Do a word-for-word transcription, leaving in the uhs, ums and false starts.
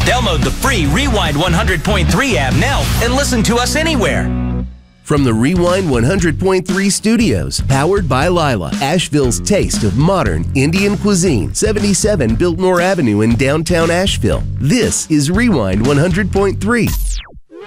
Download the free Rewind one hundred point three app now and listen to us anywhere. From the Rewind one hundred point three studios, powered by Lila, Asheville's taste of modern Indian cuisine, seventy-seven Biltmore Avenue in downtown Asheville. This is Rewind one hundred point three.